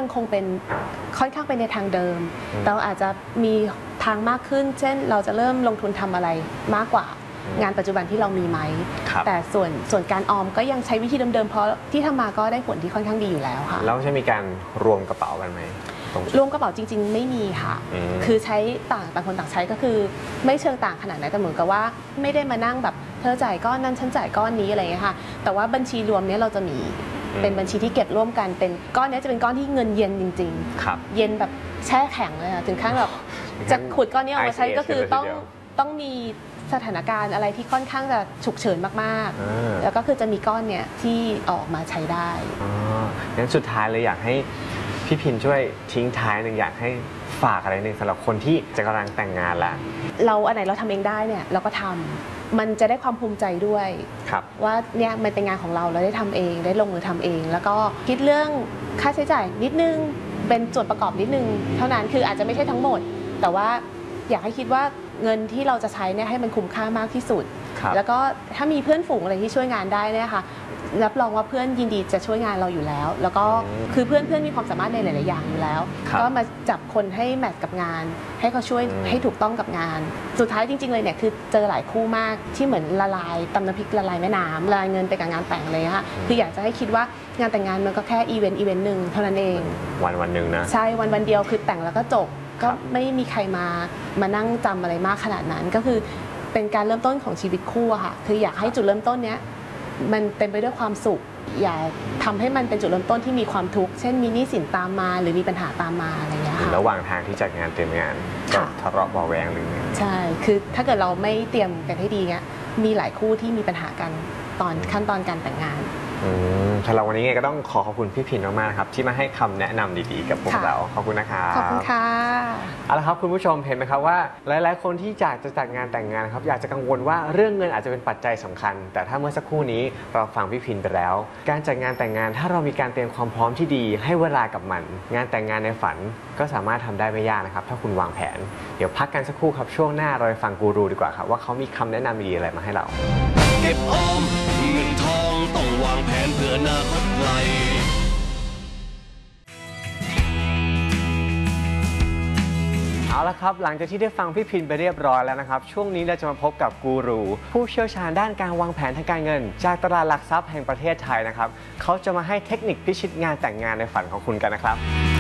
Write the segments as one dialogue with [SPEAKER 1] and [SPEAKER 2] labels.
[SPEAKER 1] ยังคงเป็นค่อนข้างเป็นในทางเดิมแต่อาจจะมีทางมากขึ้นเช่นเราจะเริ่มลงทุนทำอะไรมากกว่างานปัจจุบันที่เรามีไหมแต่ส่วนการออมก็ยังใช้วิธีเดิมๆเพราะที่ทำมาก็ได้ผลที่ค่อนข้างดีอยู่แล้วค่ะ
[SPEAKER 2] แล้วจะมีการรวมกระเป๋ากันไหม
[SPEAKER 1] รวมกระเป๋าจริงๆไม่มีค่ะคือใช้ต่างคนต่างใช้ก็คือไม่เชิงต่างขนาดนั้นแต่เหมือนกับว่าไม่ได้มานั่งแบบเธอจ่ายก้อนนั้นฉันจ่ายก้อนนี้อะไรอย่างเงี้ยค่ะแต่ว่าบัญชีรวมนี้เราจะมีเป็นบัญชีที่เก็บร่วมกันเป็นก้อนนี้จะเป็นก้อนที่เงินเย็นจริงๆเย็นแบบแช่แข็งเลยค่ะถึงขั้นแบบจะขุดก้อนนี้ออกมาใช้ก็คือต้องมีสถานการณ์อะไรที่ค่อนข้างจะฉุกเฉินมากๆแล้วก็คือจะมีก้อนเนี่ยที่ออกมาใช้ได้
[SPEAKER 2] งั้นสุดท้ายเลยอยากให้พี่พินช่วยทิ้งท้ายหนึ่งอยากให้ฝากอะไรหนึ่งสำหรับคนที่จะกำลังแต่งงานแล้ว
[SPEAKER 1] เราอันไหนเราทำเองได้เนี่ยเราก็ทำมันจะได้ความภูมิใจด้วยว่าเนี่ยมันเป็นงานของเราได้ทำเองได้ลงมือทำเองแล้วก็คิดเรื่องค่าใช้จ่ายนิดนึงเป็นส่วนประกอบนิดนึงเท่านั้นคืออาจจะไม่ใช่ทั้งหมดแต่ว่าอยากให้คิดว่าเงินที่เราจะใช้เนี่ยให้มันคุ้มค่ามากที่สุดแล้วก็ถ้ามีเพื่อนฝูงอะไรที่ช่วยงานได้เนี่ยค่ะรับรองว่าเพื่อนยินดีจะช่วยงานเราอยู่แล้วแล้วก็คือเพื่อนมีความสามารถในหลายๆอย่างอยู่แล้วก็มาจับคนให้แมทกับงานให้เขาช่วยให้ถูกต้องกับงานสุดท้ายจริงๆเลยเนี่ยคือเจอหลายคู่มากที่เหมือนละลายตำน้ำพริกละลายแม่น้ำละลายเงินไปกับงานแต่งเลยค่ะคืออยากจะให้คิดว่างานแต่งงานมันก็แค่อีเวนต์หนึ่งเท่านั้นเอง
[SPEAKER 2] วันหนึ่งนะ
[SPEAKER 1] ใช่วันเดียวคือแต่งแล้วก็จบก็ไม่มีใครมานั่งจำอะไรมากขนาดนั้นก็คือเป็นการเริ่มต้นของชีวิตคู่อะค่ะคืออยากให้จุดเริ่มต้นเนี้ยมันเต็มไปด้วยความสุขอย่าทำให้มันเป็นจุดเริ่มต้นที่มีความทุกข์เช่นมีหนี้สินตามมาหรือมีปัญหาตามมาอะไรอย่างเงี้ยค่ะ
[SPEAKER 2] ระหว่างทางที่จัดงานเตรียมงานก็ทะเลาะเบาแวงหรือ
[SPEAKER 1] ใช่คือถ้าเกิดเราไม่เตรียมกันให้ดีเงี้ยมีหลายคู่ที่มีปัญหากันตอนขั้นตอนการแต่งงาน
[SPEAKER 2] สำหรับวันนี้ไงก็ต้องขอบคุณพี่พินมากๆครับที่มาให้คำแนะนำดีๆกับพวกเราขอบคุณนะครับ
[SPEAKER 1] ขอบคุณค่ะ
[SPEAKER 2] เอาละครับคุณผู้ชมเห็นไหมครับว่าหลายๆคนที่อยากจะจัดงานแต่งงานครับอยากจะกังวลว่าเรื่องเงินอาจจะเป็นปัจจัยสำคัญแต่ถ้าเมื่อสักครู่นี้เราฟังพี่พินไปแล้วการจัดงานแต่งงานถ้าเรามีการเตรียมความพร้อมที่ดีให้เวลากับมันงานแต่งงานในฝันก็สามารถทำได้ไม่ยากนะครับถ้าคุณวางแผนเดี๋ยวพักกันสักครู่ครับช่วงหน้าเราไปฟังกูรูดีกว่าครับว่าเขามีคำแนะนำดีอะไรมาให้เรา
[SPEAKER 3] เก็บออมเงินทองต้องวางแผนเพื่ออนาคตไกล
[SPEAKER 2] เอาละครับหลังจากที่ได้ฟังพี่พินไปเรียบร้อยแล้วนะครับช่วงนี้เราจะมาพบกับกูรูผู้เชี่ยวชาญด้านการวางแผนทางการเงินจากตลาดหลักทรัพย์แห่งประเทศไทยนะครับเขาจะมาให้เทคนิคพิชิตงานแต่งงานในฝันของคุณกันนะครับ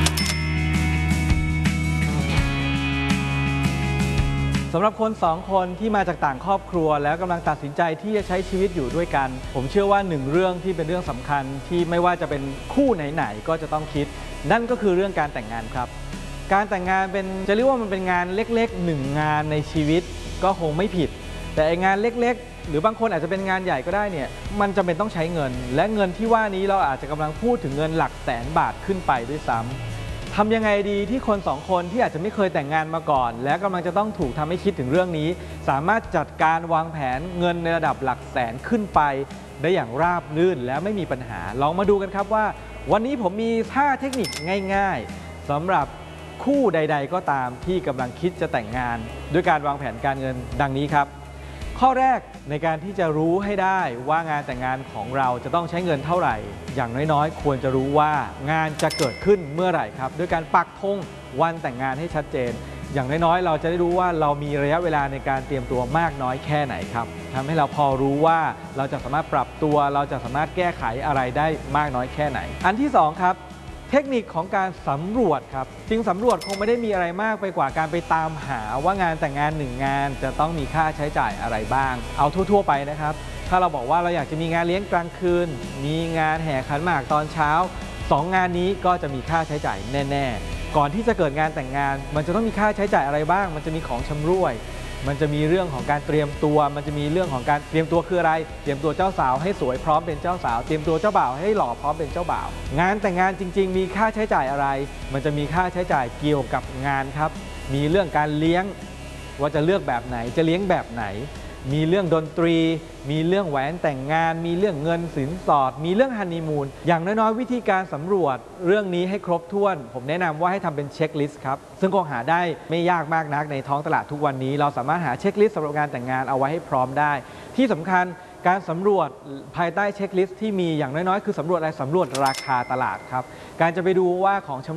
[SPEAKER 4] สำหรับคน2คนที่มาจากต่างครอบครัวแล้วกำลังตัดสินใจที่จะใช้ชีวิตอยู่ด้วยกันผมเชื่อว่า1เรื่องที่เป็นเรื่องสำคัญที่ไม่ว่าจะเป็นคู่ไหนๆก็จะต้องคิดนั่นก็คือเรื่องการแต่งงานครับการแต่งงานจะเรียกว่ามันเป็นงานเล็กๆ1งานในชีวิตก็คงไม่ผิดแต่งานเล็กๆหรือบางคนอาจจะเป็นงานใหญ่ก็ได้เนี่ยมันจำเป็นต้องใช้เงินและเงินที่ว่านี้เราอาจจะกำลังพูดถึงเงินหลักแสนบาทขึ้นไปด้วยซ้ำทำยังไงดีที่คน2คนที่อาจจะไม่เคยแต่งงานมาก่อนและกำลังจะต้องถูกทำให้คิดถึงเรื่องนี้สามารถจัดการวางแผนเงินในระดับหลักแสนขึ้นไปได้อย่างราบรื่นและไม่มีปัญหาลองมาดูกันครับว่าวันนี้ผมมี5เทคนิคง่ายๆสำหรับคู่ใดๆก็ตามที่กำลังคิดจะแต่งงานด้วยการวางแผนการเงินดังนี้ครับข้อแรกในการที่จะรู้ให้ได้ว่างานแต่งงานของเราจะต้องใช้เงินเท่าไหร่อย่างน้อยๆควรจะรู้ว่างานจะเกิดขึ้นเมื่อไหร่ครับด้วยการปักธงวันแต่งงานให้ชัดเจนอย่างน้อยๆเราจะได้รู้ว่าเรามีระยะเวลาในการเตรียมตัวมากน้อยแค่ไหนครับทำให้เราพอรู้ว่าเราจะสามารถปรับตัวเราจะสามารถแก้ไขอะไรได้มากน้อยแค่ไหนอันที่2ครับเทคนิคของการสำรวจครับจริงสำรวจคงไม่ได้มีอะไรมากไปกว่าการไปตามหาว่างานแต่งงาน1งานจะต้องมีค่าใช้จ่ายอะไรบ้างเอาทั่วๆไปนะครับถ้าเราบอกว่าเราอยากจะมีงานเลี้ยงกลางคืนมีงานแห่ขันหมากตอนเช้า2งานนี้ก็จะมีค่าใช้จ่ายแน่ๆก่อนที่จะเกิดงานแต่งงานมันจะต้องมีค่าใช้จ่ายอะไรบ้างมันจะมีของชำร่วยมันจะมีเรื่องของการเตรียมตัวมันจะมีเรื่องของการเตรียมตัวคืออะไรเตรียมตัวเจ้าสาวให้สวยพร้อมเป็นเจ้าสาวเตรียมตัวเจ้าบ่าวให้หล่อพร้อมเป็นเจ้าบ่าวงานแต่งงานจริงๆมีค่าใช้จ่ายอะไรมันจะมีค่าใช้จ่ายเกี่ยวกับงานครับมีเรื่องการเลี้ยงว่าจะเลือกแบบไหนจะเลี้ยงแบบไหนมีเรื่องดนตรีมีเรื่องแหวนแต่งงานมีเรื่องเงินสินสอดมีเรื่องฮันนีมูนอย่างน้อยๆวิธีการสำรวจเรื่องนี้ให้ครบถ้วนผมแนะนำว่าให้ทำเป็นเช็คลิสต์ครับซึ่งคงหาได้ไม่ยากมากนักในท้องตลาดทุกวันนี้เราสามารถหาเช็คลิสต์สำหรับงานแต่งงานเอาไว้ให้พร้อมได้ที่สำคัญการสำรวจภายใต้เช็คลิสต์ที่มีอย่างน้อยๆคือสำรวจอะไรสำรวจราคาตลาดครับการจะไปดูว่าของ